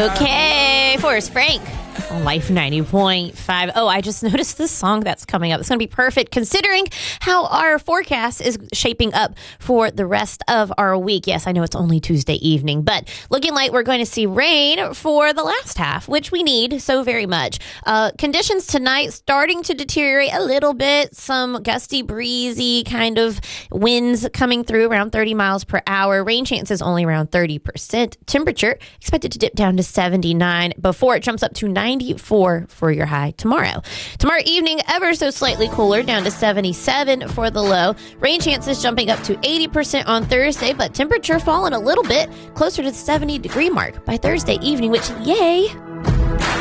Okay, Forrest Frank. Life 90.5. Oh, I just noticed this song that's coming up. It's going to be perfect considering how our forecast is shaping up for the rest of our week. Yes, I know it's only Tuesday evening, but looking like we're going to see rain for the last half, which we need so very much. Conditions tonight starting to deteriorate a little bit. Some gusty, breezy kind of winds coming through around 30 miles per hour. Rain chances only around 30%. Temperature expected to dip down to 79 before it jumps up to 94 for your high tomorrow. Tomorrow evening, ever so slightly cooler, down to 77 for the low. Rain chances jumping up to 80% on Thursday, but temperature falling a little bit closer to the 70-degree mark by Thursday evening, which, yay,